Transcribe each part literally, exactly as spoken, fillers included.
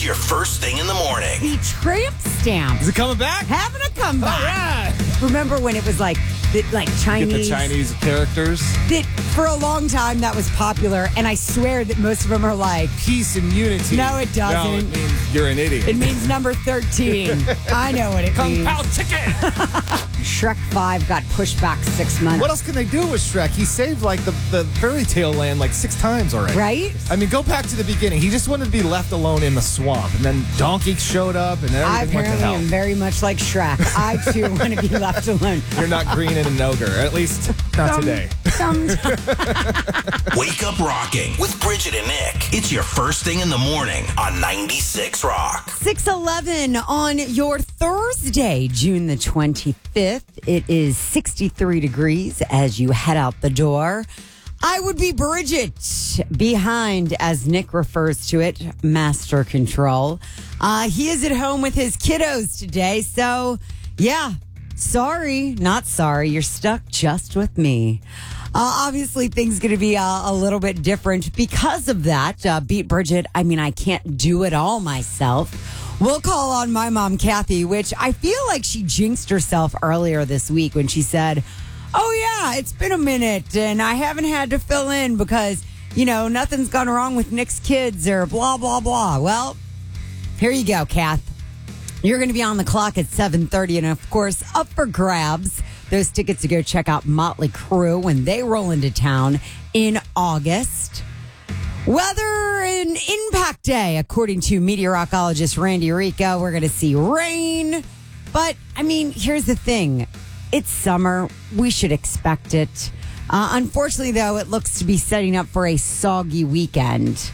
your first thing in the morning. The tramp stamp. Is it coming back? Having a comeback. All right. Remember when it was like the, like Chinese? Get the Chinese characters. That for a long time that was popular, and I swear that most of them are like Peace and unity. No, it doesn't. No, it means you're an idiot. It means number thirteen. I know what it Kung means. Pao chicken. Shrek five got pushed back six months. What else can they do with Shrek? He saved like the, the fairy tale land like six times already. Right? I mean, go back to the beginning. He just wanted to be left alone in the swamp, and then Donkey showed up, and I everything went to apparently hell. am very much like Shrek. I too want to be left alone. You're not green and an ogre, at least not Some- today. Sometimes. Wake up rocking with Bridget and Nick. It's your first thing in the morning on ninety-six Rock. six eleven on your Thursday, June the twenty-fifth. It is sixty-three degrees as you head out the door. I would be Bridget behind, as Nick refers to it, master control. Uh, he is at home with his kiddos today. So, yeah, sorry, not sorry. You're stuck just with me. Uh, obviously, things going to be uh, a little bit different because of that. Uh, beat Bridget. I mean, I can't do it all myself. We'll call on my mom, Kathy, which I feel like she jinxed herself earlier this week when she said, oh, yeah, it's been a minute and I haven't had to fill in because, you know, nothing's gone wrong with Nick's kids or blah, blah, blah. Well, here you go, Kath. You're going to be on the clock at seven thirty, and of course, up for grabs. Those tickets to go check out Motley Crue when they roll into town in August. Weather and impact day, according to meteorologist Randy Rico, we're going to see rain. But, I mean, here's the thing. It's summer. We should expect it. Uh, unfortunately, though, it looks to be setting up for a soggy weekend.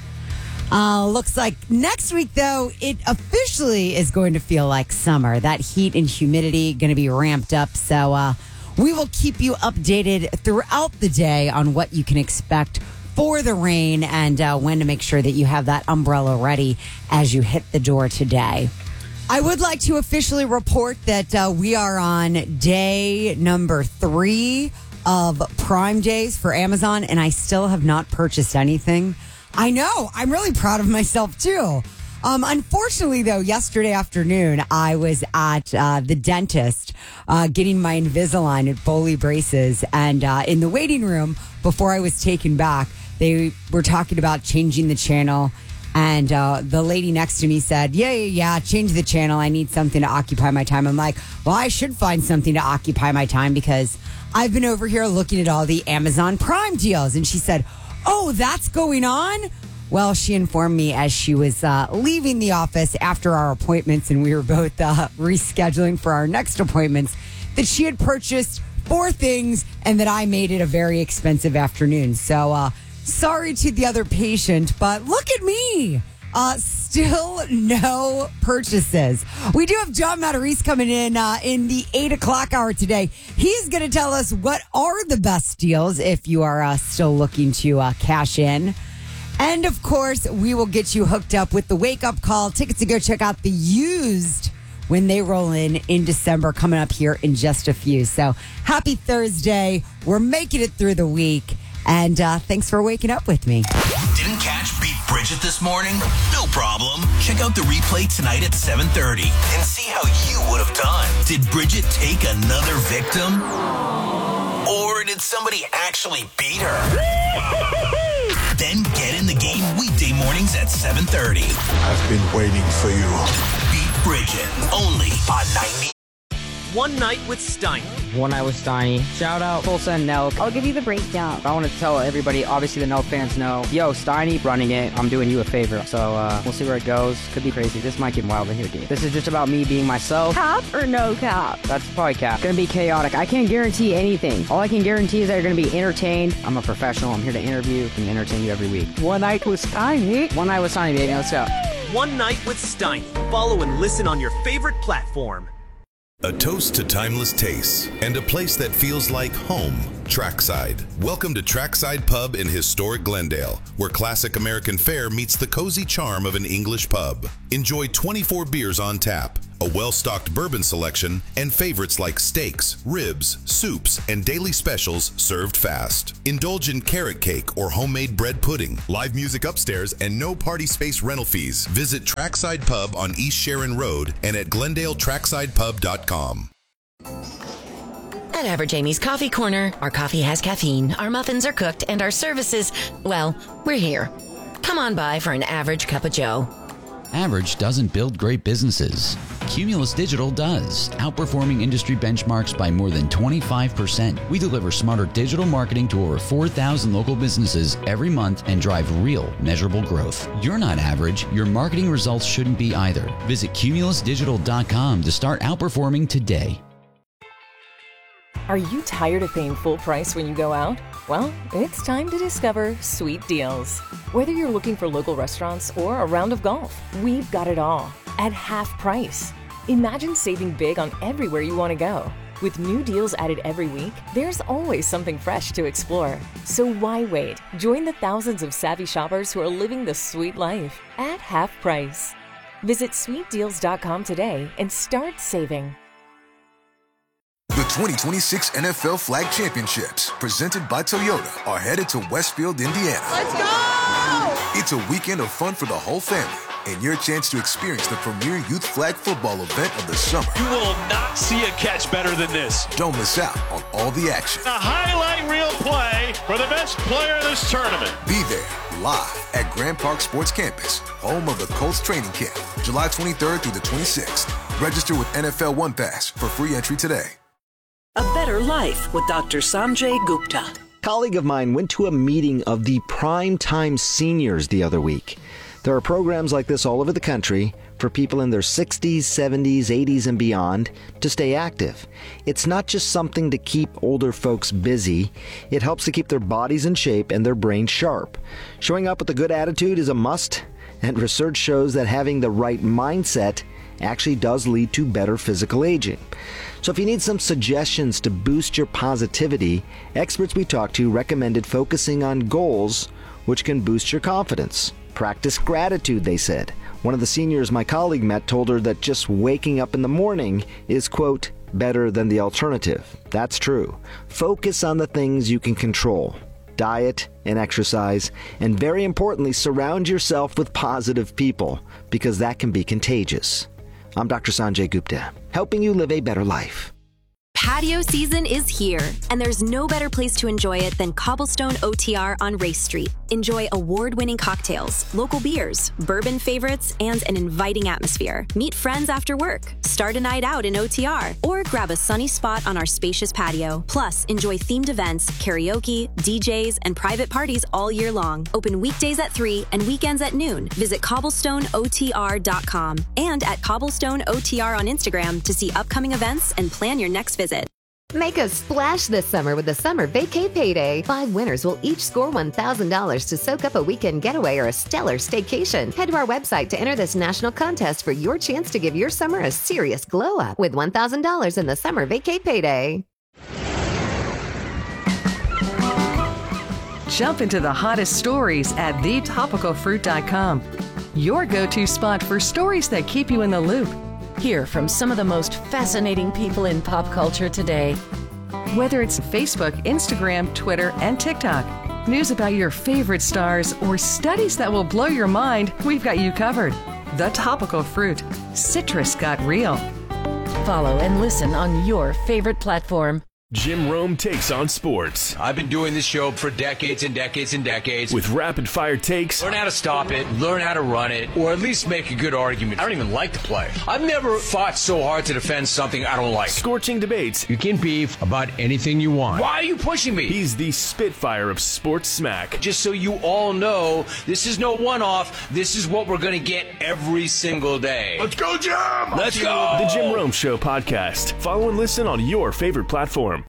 Uh, looks like next week, though, it officially is going to feel like summer. That heat and humidity going to be ramped up. So uh, we will keep you updated throughout the day on what you can expect for the rain and uh, when to make sure that you have that umbrella ready as you hit the door today. I would like to officially report that uh, we are on day number three of Prime Days for Amazon, and I still have not purchased anything. I know. I'm really proud of myself, too. Um, unfortunately, though, yesterday afternoon, I was at uh, the dentist uh, getting my Invisalign at Foley Braces. And uh, in the waiting room, before I was taken back, they were talking about changing the channel. And uh, the lady next to me said, yeah, yeah, yeah, change the channel. I need something to occupy my time. I'm like, well, I should find something to occupy my time because I've been over here looking at all the Amazon Prime deals. And she said, oh, that's going on? Well, she informed me as she was uh, leaving the office after our appointments, and we were both uh, rescheduling for our next appointments, that she had purchased four things and that I made it a very expensive afternoon. So, uh, sorry to the other patient, but look at me. Uh, still no purchases. We do have John Matarese coming in uh, in the eight o'clock hour today. He's going to tell us what are the best deals if you are uh, still looking to uh, cash in. And, of course, we will get you hooked up with the wake-up call. Tickets to go check out the used when they roll in in December, coming up here in just a few. So, happy Thursday. We're making it through the week. And uh, thanks for waking up with me. Didn't catch Beat Bridget this morning? No problem. Check out the replay tonight at seven thirty and see how you would have done. Did Bridget take another victim? Or did somebody actually beat her? Then get in the game weekday mornings at seven thirty. I've been waiting for you. Beat Bridget, only on ninety. One Night with Steiny. One Night with Steiny. Shout out Tulsa and Nelk. I'll give you the breakdown. I want to tell everybody, obviously the Nelk fans know, yo, Steiny running it. I'm doing you a favor. So uh, we'll see where it goes. Could be crazy. This might get wild in here, dude. This is just about me being myself. Cap or no cap? That's probably cap. Gonna be chaotic. I can't guarantee anything. All I can guarantee is that you're gonna be entertained. I'm a professional. I'm here to interview and entertain you every week. One Night with Steiny. One Night with Steiny, baby. Let's go. One Night with Steiny. Follow and listen on your favorite platform. A toast to timeless tastes and a place that feels like home. Trackside. Welcome to Trackside Pub in historic Glendale, where classic American fare meets the cozy charm of an English pub. Enjoy twenty-four beers on tap, a well-stocked bourbon selection, and favorites like steaks, ribs, soups, and daily specials served fast. Indulge in carrot cake or homemade bread pudding, live music upstairs, and no party space rental fees. Visit Trackside Pub on East Sharon Road and at glendale trackside pub dot com. At Average Amy's Coffee Corner, our coffee has caffeine, our muffins are cooked, and our services, well, we're here. Come on by for an average cup of joe. Average doesn't build great businesses. Cumulus Digital does, outperforming industry benchmarks by more than twenty-five percent. We deliver smarter digital marketing to over four thousand local businesses every month and drive real, measurable growth. You're not average. Your marketing results shouldn't be either. Visit cumulus digital dot com to start outperforming today. Are you tired of paying full price when you go out? Well, it's time to discover Sweet Deals. Whether you're looking for local restaurants or a round of golf, we've got it all at half price. Imagine saving big on everywhere you want to go. With new deals added every week, there's always something fresh to explore. So why wait? Join the thousands of savvy shoppers who are living the sweet life at half price. Visit sweet deals dot com today and start saving. The twenty twenty-six N F L Flag Championships, presented by Toyota, are headed to Westfield, Indiana. Let's go! It's a weekend of fun for the whole family and your chance to experience the premier youth flag football event of the summer. You will not see a catch better than this. Don't miss out on all the action. A highlight reel play for the best player in this tournament. Be there live at Grand Park Sports Campus, home of the Colts training camp, July twenty-third through the twenty-sixth. Register with N F L One Pass for free entry today. A Better Life with Doctor Sanjay Gupta. A colleague of mine went to a meeting of the Prime Time Seniors the other week. There are programs like this all over the country for people in their sixties, seventies, eighties, and beyond to stay active. It's not just something to keep older folks busy. It helps to keep their bodies in shape and their brains sharp. Showing up with a good attitude is a must, and research shows that having the right mindset actually does lead to better physical aging. So if you need some suggestions to boost your positivity, experts we talked to recommended focusing on goals which can boost your confidence. Practice gratitude, they said. One of the seniors my colleague met told her that just waking up in the morning is, quote, better than the alternative. That's true. Focus on the things you can control. Diet and exercise, and very importantly, surround yourself with positive people, because that can be contagious. I'm Doctor Sanjay Gupta, helping you live a better life. Patio season is here, and there's no better place to enjoy it than Cobblestone O T R on Race Street. Enjoy award-winning cocktails, local beers, bourbon favorites, and an inviting atmosphere. Meet friends after work, start a night out in O T R, or grab a sunny spot on our spacious patio. Plus, enjoy themed events, karaoke, D Js, and private parties all year long. Open weekdays at three and weekends at noon. Visit cobblestone O T R dot com and at Cobblestone O T R on Instagram to see upcoming events and plan your next visit. Make a splash this summer with the Summer Vacay Payday. Five winners will each score one thousand dollars to soak up a weekend getaway or a stellar staycation. Head to our website to enter this national contest for your chance to give your summer a serious glow up with one thousand dollars in the Summer Vacay Payday. Jump into the hottest stories at the topical fruit dot com. Your go-to spot for stories that keep you in the loop. Hear from some of the most fascinating people in pop culture today. Whether it's Facebook, Instagram, Twitter, and TikTok, news about your favorite stars, or studies that will blow your mind, we've got you covered. The Topical Fruit. Citrus got real. Follow and listen on your favorite platform. Jim Rome takes on sports. I've been doing this show for decades and decades and decades. With rapid-fire takes. Learn how to stop it, learn how to run it, or at least make a good argument. I don't even like the play. I've never fought so hard to defend something I don't like. Scorching debates. You can beef about anything you want. Why are you pushing me? He's the Spitfire of sports smack. Just so you all know, this is no one-off. This is what we're going to get every single day. Let's go, Jim! Let's go! The Jim Rome Show podcast. Follow and listen on your favorite platform.